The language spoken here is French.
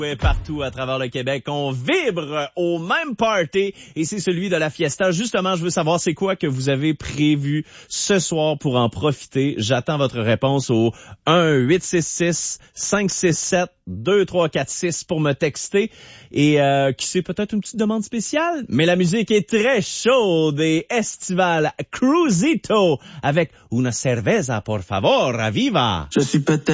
Partout à travers le Québec, on vibre au même party et c'est celui de la fiesta. Justement, je veux savoir c'est quoi que vous avez prévu ce soir pour en profiter. J'attends votre réponse au 1-866-567-2346 pour me texter et qui c'est peut-être une petite demande spéciale, mais la musique est très chaude et estivale. Cruisito avec Una cerveza por favor, viva. Je suis peut-être